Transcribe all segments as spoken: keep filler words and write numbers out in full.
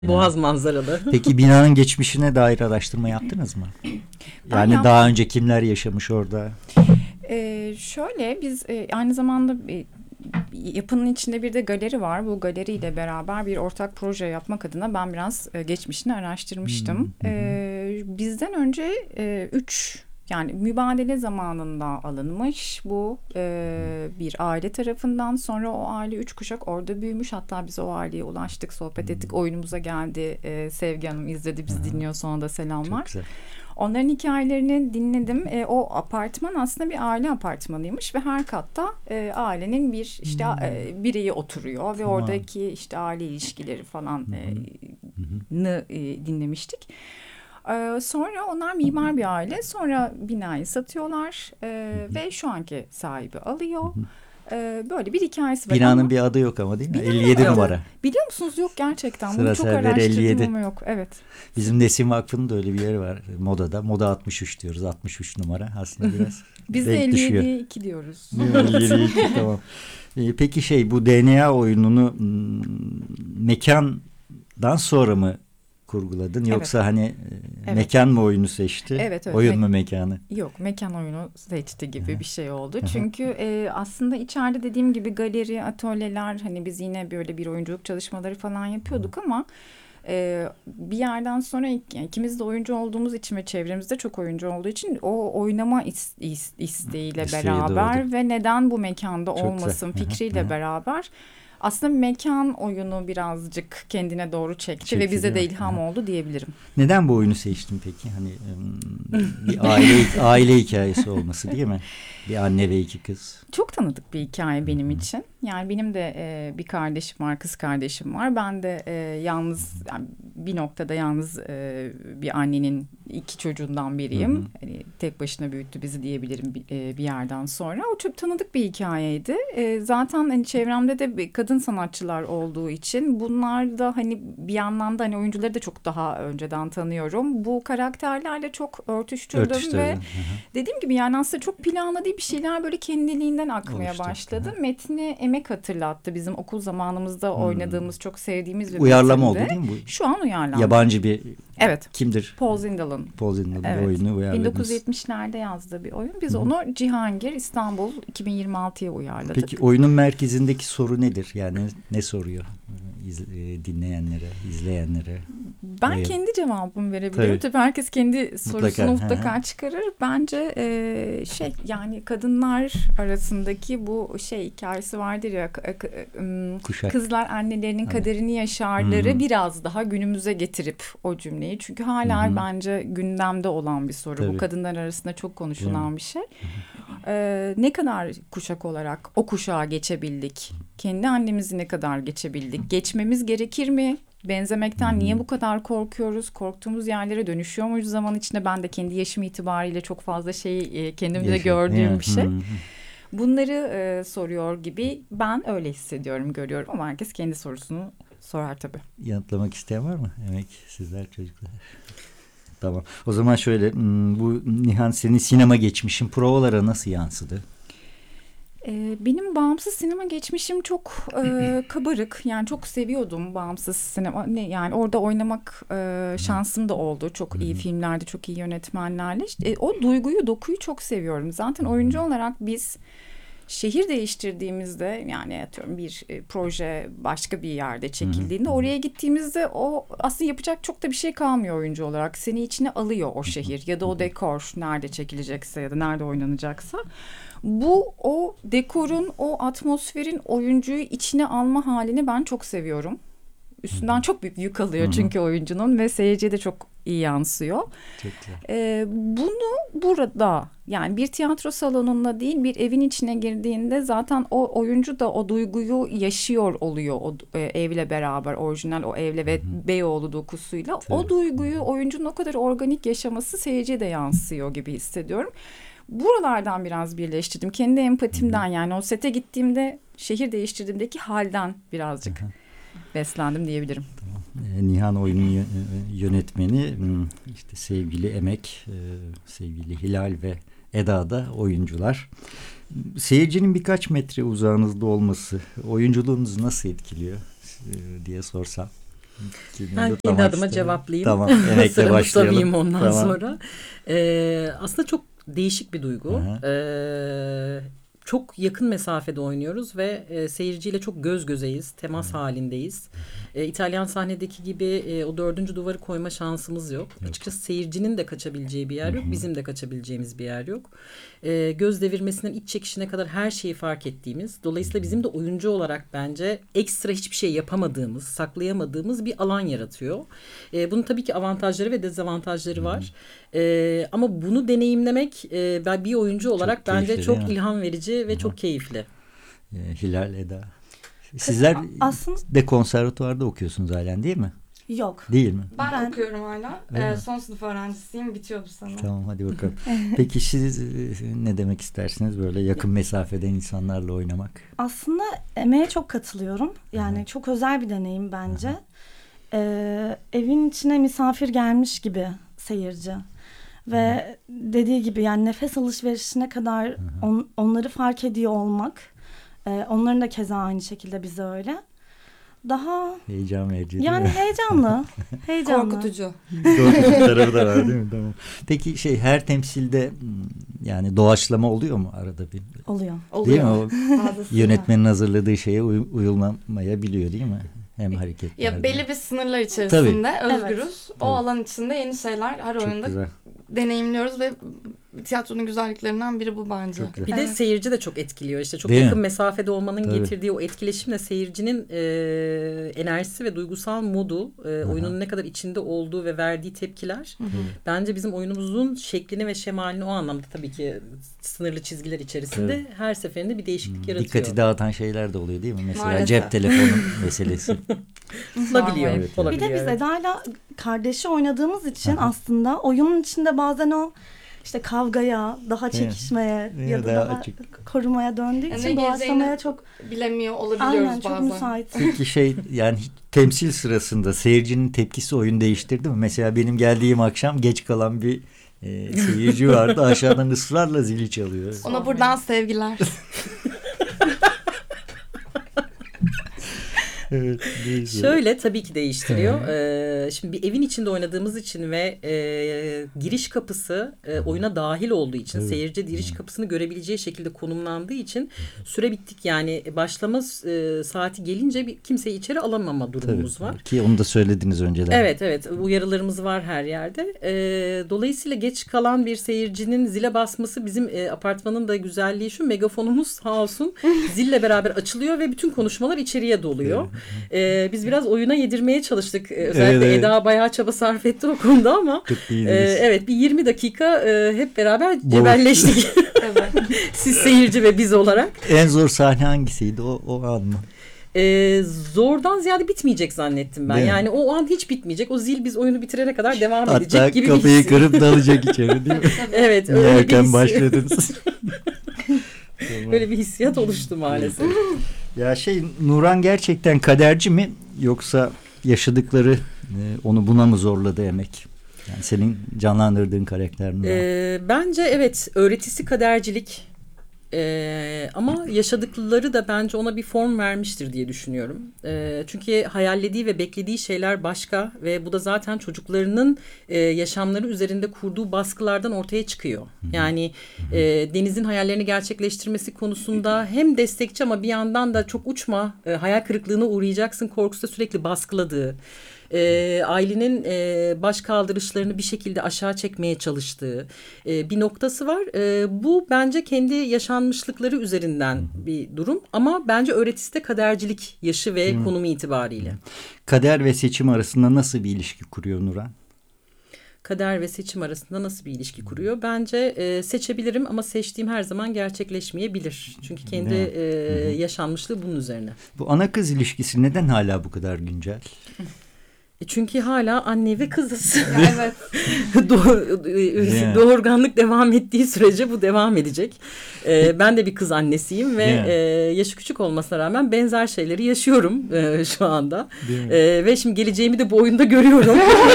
Boğaz manzaralı. Peki binanın geçmişine dair araştırma yaptınız mı? Yani Aynen. daha önce kimler yaşamış orada? Ee, şöyle biz e, aynı zamanda bir, yapının içinde bir de galeri var. Bu galeriyle beraber bir ortak proje yapmak adına ben biraz e, geçmişini araştırmıştım. Hı hı. Ee, bizden önce e, üç yani mübadele zamanında alınmış bu e, bir aile tarafından. Sonra o aile üç kuşak orada büyümüş. Hatta biz o aileye ulaştık, sohbet ettik. Oyunumuza geldi. E, Sevgi Hanım izledi, bizi dinliyor. Sonra da selamlar. Çok güzel. Onların hikayelerini dinledim. E, o apartman aslında bir aile apartmanıymış ve her katta e, ailenin bir işte Hmm. e, bireyi oturuyor ve Tamam. oradaki işte aile ilişkileri falan e, nı e, dinlemiştik. E, sonra onlar mimar bir aile. Sonra binayı satıyorlar e, ve şu anki sahibi alıyor. E, böyle bir hikayesi var. Binanın ama bir adı yok ama değil mi? Binanın elli yedi adı- numara. biliyor musunuz? Yok gerçekten. Sıra Bunu çok server araştırdım elli yedi. ama yok. Evet. Bizim Nesim Vakfı'nın da öyle bir yeri var modada. Moda altmış üç diyoruz. altmış üç numara. Aslında biraz Biz de renk elli düşüyor. yediye iki diyoruz. elli yedi iki, tamam. Ee, peki şey bu D N A oyununu m, mekandan sonra mı kurguladın? Yoksa Evet. hani e, Evet. mekan mı oyunu seçti? Evet, evet. Oyun Me- mu mekanı? Yok, mekan oyunu seçti gibi Hı. bir şey oldu. Hı hı. Çünkü e, aslında içeride dediğim gibi galeri, atölyeler, hani biz yine böyle bir oyunculuk çalışmaları falan yapıyorduk ama e, bir yerden sonra ik- yani ikimiz de oyuncu olduğumuz için ve çevremizde çok oyuncu olduğu için o oynama is- is- isteğiyle İsteği beraber doğdu. ve neden bu mekanda Çok olmasın güzel. Hı hı, fikriyle hı. beraber aslında mekan oyunu birazcık kendine doğru çekti, Çekti, ve bize de değil mi? ilham Hı hı. oldu diyebilirim. Neden bu oyunu seçtin peki? Hani em, bir aile aile hikayesi olması değil mi? Bir anne ve iki kız. Çok tanıdık bir hikaye benim için. Yani benim de e, bir kardeşim var, kız kardeşim var. Ben de e, yalnız, yani bir noktada yalnız e, bir annenin iki çocuğundan biriyim. Hı hı. Hani tek başına büyüttü bizi diyebilirim bir, e, bir yerden sonra. O çok tanıdık bir hikayeydi. E, zaten hani çevremde de bir kadın sanatçılar olduğu için bunlar da hani bir yandan da hani oyuncuları da çok daha önceden tanıyorum. Bu karakterlerle çok örtüştürdüm Örtüştürdün. ve Hı hı. dediğim gibi yani aslında çok planlı değil, bir şeyler böyle kendiliğinden akmaya Oluştu. başladı. Metni emek hatırlattı. Bizim okul zamanımızda oynadığımız, çok sevdiğimiz bir Uyarlama oldu metindi. değil mi bu? Şu an uyarlandı. Yabancı bir Evet. kimdir? Paul Zindel'ın. Paul Zindel'ın Evet. oyunu bin uyarladınız. dokuz yüz yetmişlerde yazdığı bir oyun. Biz Hı hı. onu Cihangir, İstanbul iki bin yirmi altıya uyarladık. Peki oyunun merkezindeki soru nedir? Yani ne soruyor İz, e, dinleyenlere, izleyenlere? Ben Evet. kendi cevabımı verebilirim. Tabii. Tabii herkes kendi sorusunu Mutlaka. mutlaka, Hı hı. çıkarır. Bence e, şey yani kadınlar arasındaki bu şey hikayesi vardır ya, k- k- ım, Kuşak. kızlar annelerinin Evet. kaderini yaşarları Hı hı. biraz daha günümüze getirip o cümleyi. Çünkü hala Hı hı. bence gündemde olan bir soru. Tabii. Bu kadınlar arasında çok Değil konuşulan mi? bir şey. Ee, ne kadar kuşak olarak o kuşağa geçebildik? Kendi annemizi ne kadar geçebildik? Geçmemiz gerekir mi? Benzemekten niye bu kadar korkuyoruz? Korktuğumuz yerlere dönüşüyor muyuz zaman içinde? Ben de kendi yaşım itibariyle çok fazla şey e, kendimde Yaşa- gördüğüm değil mi? bir şey. Hı hı. Bunları e, soruyor gibi ben öyle hissediyorum, görüyorum ama herkes kendi sorusunu sorar tabii. Yanıtlamak isteyen var mı? Emek sizler çocuklar. Tamam. O zaman şöyle m, bu Nihan senin sinema geçmişin provalara nasıl yansıdı? Ee, Benim bağımsız sinema geçmişim çok e, kabarık. Yani çok seviyordum bağımsız sinema. Ne yani orada oynamak e, şansım da oldu. Çok iyi filmlerde, çok iyi yönetmenlerle. İşte, e, o duyguyu, dokuyu çok seviyorum. Zaten oyuncu olarak biz şehir değiştirdiğimizde, yani atıyorum bir e, proje başka bir yerde çekildiğinde, oraya gittiğimizde o aslında yapacak çok da bir şey kalmıyor oyuncu olarak. Seni içine alıyor o şehir ya da o dekor nerede çekilecekse ya da nerede oynanacaksa. Bu o dekorun, o atmosferin oyuncuyu içine alma halini ben çok seviyorum. Üstünden çok büyük yük alıyor Hı hı. çünkü oyuncunun ve seyirciye de çok iyi yansıyor. Çok güzel. Ee, bunu burada, yani bir tiyatro salonunda değil, bir evin içine girdiğinde zaten o oyuncu da o duyguyu yaşıyor oluyor o e, evle beraber, orijinal o evle ve Beyoğlu dokusuyla. Tabii. O duyguyu oyuncunun o kadar organik yaşaması seyirciye de yansıyor gibi hissediyorum. Buralardan biraz birleştirdim. Kendi empatimden, yani o sete gittiğimde, şehir değiştirdiğimdeki halden birazcık beslendim diyebilirim. E, Nihan oyunun yö- yönetmeni m, işte sevgili Emek, e, sevgili Hilal ve Eda da oyuncular. Seyircinin birkaç metre uzağınızda olması oyunculuğunuzu nasıl etkiliyor e, diye sorsam. Ben kendi adıma cevaplayayım. Tamam, emekle Sıramı başlayalım. savayım ondan Tamam. sonra. Ee, aslında çok değişik bir duygu. Ee, çok yakın mesafede oynuyoruz ve e, seyirciyle çok göz gözeyiz, temas halindeyiz. E, İtalyan sahnedeki gibi e, o dördüncü duvarı koyma şansımız yok. yok. Açıkçası seyircinin de kaçabileceği bir yer yok, bizim de kaçabileceğimiz bir yer yok. E, göz devirmesinden iç çekişine kadar her şeyi fark ettiğimiz, dolayısıyla bizim de oyuncu olarak bence ekstra hiçbir şey yapamadığımız, saklayamadığımız bir alan yaratıyor. E, bunun tabii ki avantajları ve dezavantajları var. E, ama bunu deneyimlemek e, ben bir oyuncu olarak çok bence keyifli, çok ilham verici ve Hı-hı. çok keyifli. E, Hilal, Eda. Sizler aslında de konservatuvarda okuyorsunuz halen değil mi? Yok. Değil mi? Ben, Ben okuyorum hala. Ee, son sınıf öğrencisiyim. Bitiyor bu sene. Tamam, hadi bakalım. Peki siz ne demek istersiniz böyle yakın mesafeden insanlarla oynamak? Aslında emeğe çok katılıyorum. Yani Hı-hı. çok özel bir deneyim bence. Ee, evin içine misafir gelmiş gibi seyirci. Ve Hı-hı. dediği gibi yani nefes alışverişine kadar on, onları fark ediyor olmak. E, onların da keza aynı şekilde bize öyle. Daha heyecan verici. Yani heyecanlı. heyecanlı. Korkutucu. Korkutucu tarafı da var değil mi? Tamam. Peki şey her temsilde yani doğaçlama oluyor mu arada bir? Oluyor. Değil mi? O yönetmenin hazırladığı şeye uy- uyulmamayabiliyor değil mi? Hem hareketlerde. Ya belli bir sınırlar içerisinde Tabii. özgürüz. Evet. O evet. alan içinde yeni şeyler her Çok oyunda güzel. deneyimliyoruz ve tiyatronun güzelliklerinden biri bu bence. Bir evet. de seyirci de çok etkiliyor. İşte çok Değil yakın mi? mesafede olmanın Tabii. getirdiği o etkileşimle seyircinin e, enerjisi ve duygusal modu, e, oyunun ne kadar içinde olduğu ve verdiği tepkiler Hı-hı. bence bizim oyunumuzun şeklini ve şemalini o anlamda tabii ki sınırlı çizgiler içerisinde evet. her seferinde bir değişiklik yaratıyor. Dikkati dağıtan şeyler de oluyor değil mi? Mesela Maalesef. cep telefonu meselesi. olabiliyor. Evet, bir de biz Eda'yla kardeşi oynadığımız için Aha. aslında oyunun içinde bazen o işte kavgaya, daha çekişmeye evet. ya da daha, daha açık. korumaya döndüğü yani için doğaçlamaya çok bilemiyor olabiliyoruz Aynen, bazen. Aynen çok müsait. Peki şey yani temsil sırasında seyircinin tepkisi oyun değiştirdi mi? Mesela benim geldiğim akşam geç kalan bir e, seyirci vardı. Aşağıdan ısrarla zili çalıyor. Ona buradan sevgiler. Evet, Şöyle tabii ki değiştiriyor. Ee, şimdi bir evin içinde oynadığımız için ve e, giriş kapısı e, oyuna dahil olduğu için evet. seyirci giriş kapısını görebileceği şekilde konumlandığı için süre bittik yani başlama e, saati gelince bir, kimseyi içeri alamama durumumuz tabii. var. Ki onu da söylediniz önceden. Evet evet uyarılarımız var her yerde. E, dolayısıyla geç kalan bir seyircinin zile basması bizim e, apartmanın da güzelliği şu megafonumuz sağ olsun zille beraber açılıyor ve bütün konuşmalar içeriye doluyor. Evet. Ee, biz biraz oyuna yedirmeye çalıştık. Ee, özellikle evet, Eda evet. bayağı çaba sarf etti o konuda ama e, evet bir yirmi dakika e, hep beraber cebelleştik. Siz seyirci ve biz olarak. En zor sahne hangisiydi o, o an mı? Ee, zordan ziyade bitmeyecek zannettim ben. Değil yani mi? O an hiç bitmeyecek. O zil biz oyunu bitirene kadar devam Hatta edecek gibi bir Hatta kapıyı kırıp dalacak içeri değil mi? Evet. Öyle erken bir başladınız. Böyle bir hissiyat oluştu maalesef. Ya şey Nuran gerçekten kaderci mi yoksa yaşadıkları e, onu buna mı zorladı emek? Yani senin canlandırdığın karakter Nuran. Ee, bence evet öğretisi kadercilik ee, ama yaşadıkları da bence ona bir form vermiştir diye düşünüyorum. Ee, çünkü hayallediği ve beklediği şeyler başka ve bu da zaten çocuklarının e, yaşamları üzerinde kurduğu baskılardan ortaya çıkıyor. Yani e, Deniz'in hayallerini gerçekleştirmesi konusunda hem destekçi ama bir yandan da çok uçma, e, hayal kırıklığına uğrayacaksın korkusu da sürekli baskıladığı. E, ailenin e, baş kaldırışlarını bir şekilde aşağı çekmeye çalıştığı e, bir noktası var. E, bu bence kendi yaşanmışlıkları üzerinden bir durum ama bence öğretisi de kadercilik yaşı ve hmm. konumu itibariyle. Kader ve seçim arasında nasıl bir ilişki kuruyor Nuran? Kader ve seçim arasında nasıl bir ilişki kuruyor? Bence e, seçebilirim ama seçtiğim her zaman gerçekleşmeyebilir. Çünkü kendi e, yaşanmışlığı bunun üzerine. Bu ana kız ilişkisi neden hala bu kadar güncel? Çünkü hala anne ve kızız. Evet. Do- doğurganlık devam ettiği sürece bu devam edecek. Ee, ben de bir kız annesiyim ve e, yaşı küçük olmasına rağmen benzer şeyleri yaşıyorum e, şu anda. E, ve şimdi geleceğimi de bu oyunda görüyorum.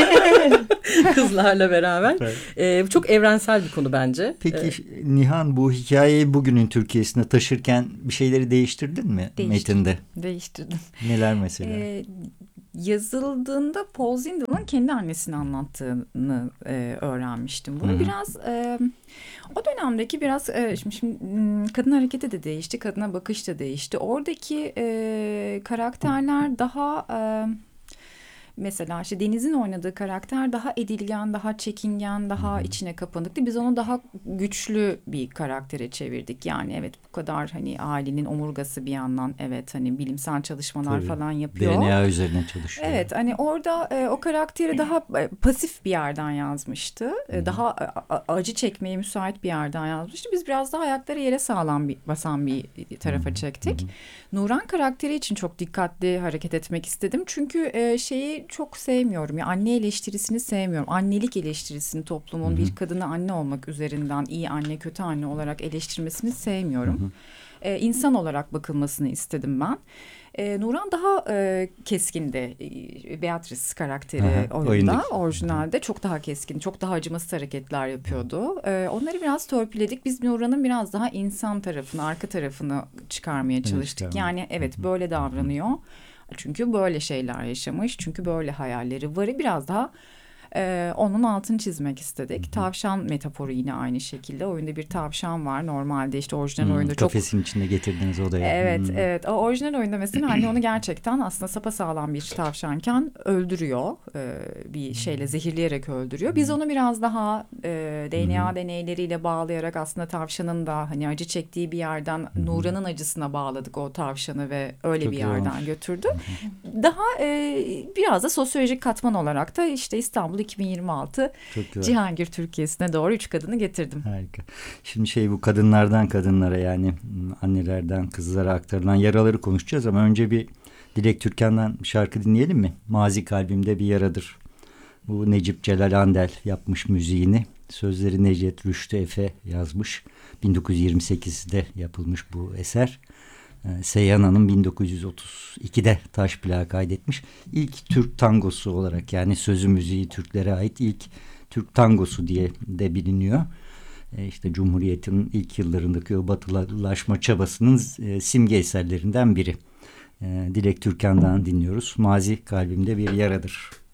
Kızlarla beraber. Evet. E, çok evrensel bir konu bence. Peki e, Nihan bu hikayeyi bugünün Türkiye'sine taşırken bir şeyleri değiştirdin mi Değiştir, metinde? Değiştirdim. Neler mesela? Ee, yazıldığında Paul Zindel'ın kendi annesini anlattığını e, öğrenmiştim. Bunu Hı. biraz e, o dönemdeki biraz e, şimdi, şimdi kadın hareketi de değişti, kadına bakış da değişti. Oradaki e, karakterler daha e, mesela işte Deniz'in oynadığı karakter daha edilgen, daha çekingen, daha içine kapanıktı. Biz onu daha güçlü bir karaktere çevirdik. Yani evet bu kadar hani ailenin omurgası bir yandan, evet hani bilimsel çalışmalar Tabii. falan yapıyor. D N A üzerine çalışıyor. Evet hani orada e, o karakteri daha e, pasif bir yerden yazmıştı. E, daha a, a, acı çekmeye müsait bir yerden yazmıştı. Biz biraz daha ayakları yere sağlam bir, basan bir tarafa çektik. Nuran karakteri için çok dikkatli hareket etmek istedim. Çünkü e, şeyi çok sevmiyorum. Yani anne eleştirisini sevmiyorum. Annelik eleştirisini toplumun Hı hı. bir kadına anne olmak üzerinden iyi anne kötü anne olarak eleştirmesini sevmiyorum. Hı hı. E, insan olarak bakılmasını istedim ben. E, Nuran daha e, keskindi. E, Beatrice karakteri Aha, oyunda, oyundaki. orijinalde çok daha keskin, çok daha acımasız hareketler yapıyordu. E, onları biraz törpüledik. Biz Nuran'ın biraz daha insan tarafını, arka tarafını çıkarmaya çalıştık. Evet, yani evet böyle davranıyor. Çünkü böyle şeyler yaşamış, çünkü böyle hayalleri var. Biraz daha e, onun altını çizmek istedik. Tavşan metaforu yine aynı şekilde. Oyunda bir tavşan var. Normalde işte orijinal Hmm, oyunda çok... Kafesin içinde getirdiniz odaya. Evet, Hmm. evet. O orijinal oyunda mesela anne onu gerçekten aslında sapasağlam bir tavşanken öldürüyor. Ee, bir şeyle zehirleyerek öldürüyor. Biz onu biraz daha e, D N A deneyleriyle bağlayarak aslında tavşanın da hani acı çektiği bir yerden Nuran'ın acısına bağladık o tavşanı ve öyle Çok bir güzel yerden olmuş. götürdü. Daha e, biraz da sosyolojik katman olarak da işte İstanbul iki bin yirmi altı Çok güzel. Cihangir Türkiye'sine doğru üç kadını getirdim. Harika. Şimdi şey bu kadınlardan kadınlara yani annelerden kızlara aktarılan yaraları konuşacağız ama önce bir Dilek Türkan'dan şarkı dinleyelim mi? Mazi Kalbimde Bir Yaradır. Bu Necip Celal Andel yapmış müziğini. Sözleri Necdet Rüştü Efe yazmış. bin dokuz yüz yirmi sekizde yapılmış bu eser. Seyhan Hanım bin dokuz yüz otuz ikide taş plağı kaydetmiş. İlk Türk tangosu olarak yani sözü müziği Türklere ait ilk Türk tangosu diye de biliniyor. E işte Cumhuriyet'in ilk yıllarındaki o batılaşma çabasının e, simge eserlerinden biri. E, Dilek Türkan'dan dinliyoruz. Mazi Kalbimde Bir Yaradır.